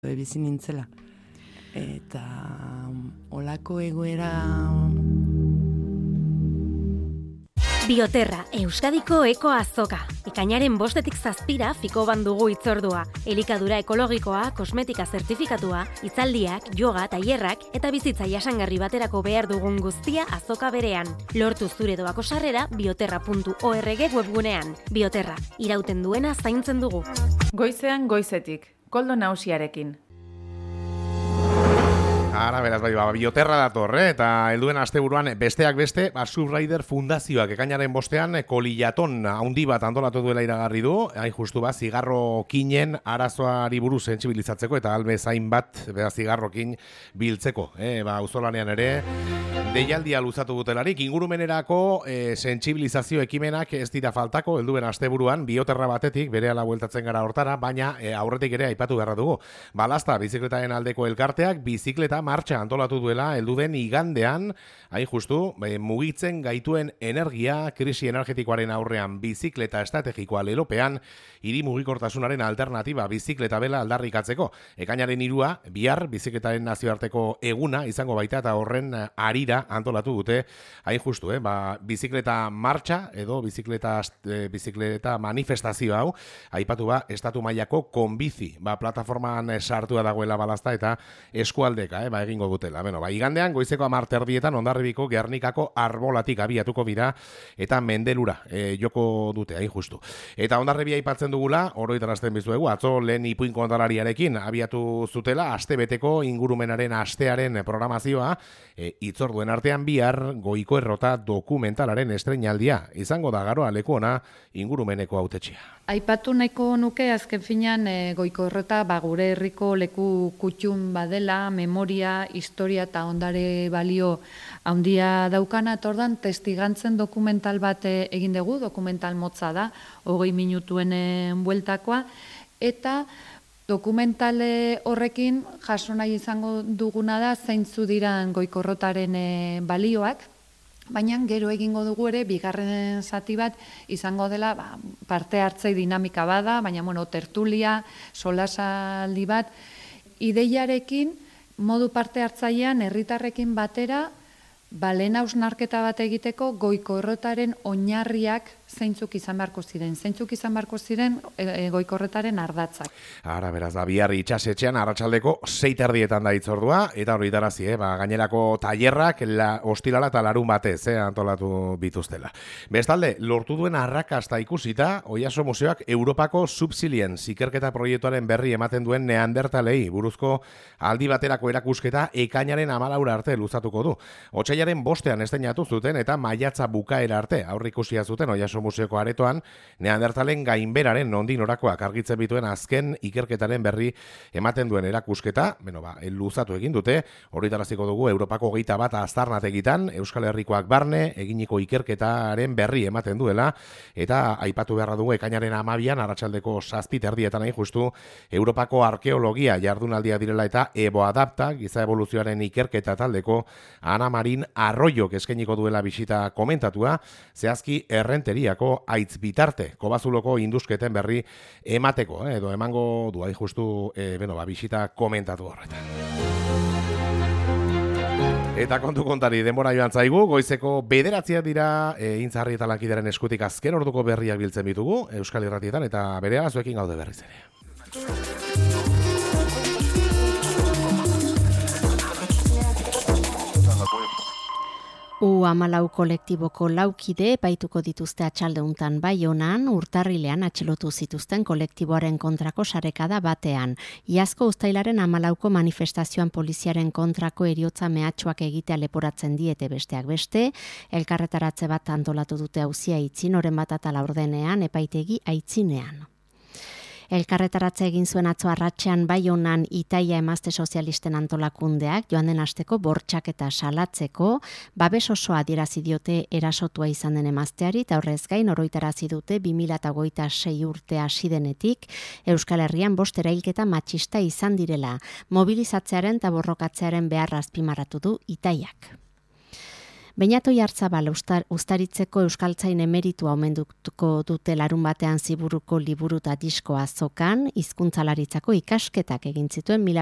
bizi nintzela. Eta olako egoera... Bioterra, Euskadiko eko azoka. Ekainaren 5 zazpira Fikoban dugu hitzordua. Elikadura ekologikoa, kosmetika zertifikatua, hitzaldiak, yoga, tailerrak eta bizitza jasangarri baterako behar dugun guztia azoka berean. Lortu zure doako sarrera bioterra.org webgunean. Bioterra, irauten duena zaintzen dugu. Goizean goizetik, Koldo Nausiarekin. Ara, beraz, Bioterra dator, eta helduen asteburuan besteak beste, Surrider Fundazioak ekainaren 5ean kolilaton handi bat antolatu duela iragarri du, hain justu zigarro kinen arazoari buruz sentsibilizatzeko eta albezain bat, zigarrokin biltzeko, auzolanean ere, deialdia luzatu dutelarik, ingurumenerako sentsibilizazio ekimenak ez dira faltako, helduen asteburuan, Bioterra batetik, berehala bueltatzen gara hortara, baina aurretik ere aipatu beharra dugu. Balazta, bizikletaren aldeko elkarteak, bizikleta martxa antolatu duela helduden igandean, hain justu, mugitzen gaituen energia, krisi energetikoaren aurrean bizikleta estrategikoa lelopean, hiri mugikortasunaren alternatiba bizikleta bela aldarrikatzeko. Ekainaren 3 bihar bizikletaren nazioarteko eguna izango baita eta horren harira antolatu dute, hain justu, bizikleta martxa edo bizikleta manifestazio hau, aipatu estatu mailako konbizi, plataformaan sartua dagoela Balazta eta eskualdeka, egingo dutela. Igandean, goizeko 10:00 Hondarribiko Gernikako arbolatik abiatuko bira eta mendelura joko dute, hain justu. Eta Hondarribia aipatzen dugula, oroitarazten bizuegu, atzo lehen ipuin kontalariarekin abiatu zutela, astebeteko ingurumenaren astearen programazioa, hitzorduen artean bihar Goiko Errota dokumentalaren estreinaldia. Izango da Garoa leku ona ingurumeneko hautetxea. Aipatu nahiko nuke azken finean Goiko Errota gure herriko leku kutxun badela, memoria, historia eta ondare balio handia daukana, etordan testigantzen dokumental bat egin dugu, dokumental motza da, 20 minutuen bueltakoa, eta dokumental horrekin jaso nahi izango duguna da zeintzu diran Goiko Errotaren balioak, baina gero egingo dugu ere, bigarren zati bat izango dela parte hartzei dinamika bada, baina tertulia, solasaldi bat, ideiarekin, modu parte hartzailean herritarrekin batera, lehen hausnarketa bat egiteko Goiko Errotaren oinarriak zeintzuk izan beharko ziren Goiko Errotaren ardatzak. Ara, beraz, bihar itxasetxean arratsaldeko 6:30 da hitzordua, eta hori darazi, gainerako tailerrak ostirala eta larun batez antolatu bituztela. Bestalde, lortu duen arrakasta ikusita, Oiaso Museoak Europako Subsilience ikerketa proiektuaren berri ematen duen neandertalei buruzko aldi baterako erakusketa ekainaren 14 arte luzatuko du. Otsailaren 5ean estreinatu zuten eta maiatza bukaera arte aurreikusia zuten Oiaso Museoko aretoan neandertalen gainberaren nondik norakoak argitzen bituen azken ikerketaren berri ematen duen erakusketa, luzatu egin dute, horretaraziko dugu Europako 21 aztarnategitan, Euskal Herrikoak barne, eginiko ikerketaren berri ematen duela, eta aipatu beharra dugu ekainaren 12ean, arratsaldeko 7:30 hain justu, Europako arkeologia jardunaldia direla eta Ebo Adapta, giza evoluzioaren ikerketa taldeko Ana Marin Arroyok eskainiko duela bisita komentatua, zehazki Errenteriako aitz bitarte, Kobazuloko indusketen berri emateko, edo emango du, hain justu, bisita komentatu horretan. Eta kontu kontari denbora joan zaigu, goizeko 9 dira Intzarri eta Lankideren eskutik azken orduko berriak biltzen bitugu, Euskal Irratietan, eta berehala zuekin gaude berriz ere. U14 kolektiboko 4 kide epaituko dituzte atxaldeuntan Baionan, urtarrilean atxilotu zituzten kolektiboaren kontrako sarekada batean. Iazko uztailaren 14ko manifestazioan poliziaren kontrako heriotza mehatxuak egitea leporatzen diete besteak beste, elkarretaratze bat antolatu dute auzia aitzin, oren bat eta laurdenean epaitegi aitzinean. Elkarretaratze egin zuen atzo arratsean Baionan Itaia Emazte Sozialisten antolakundeak joan den asteko bortxaketa salatzeko, babes osoa adierazi diote erasotua izan den emazteari, eta horrez gain oroitarazi dute 2026 urte hasi denetik Euskal Herrian 5 erailketa matxista izan direla. Mobilizatzearen eta borrokatzearen beharra azpimarratu du Itaiak. Beñato Jartzabal Uztaritzeko euskaltzain emeritua omenduko dute larun batean Ziburuko liburu eta disko azokan, hizkuntzalaritzako ikasketak egin zituen